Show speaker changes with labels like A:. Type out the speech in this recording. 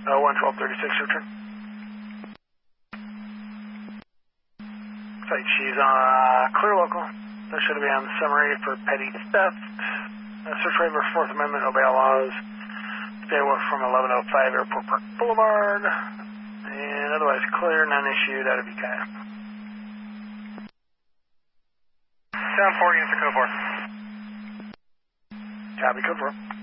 A: 11236, return. Site, she's on clear local. That should be on the summary for petty theft. Search waiver, 4th Amendment, obey all laws. Stay away from 1105 Airport Park Boulevard. And otherwise clear, non-issued, out of BK.
B: 740, answer code 4.
A: Copy, code 4.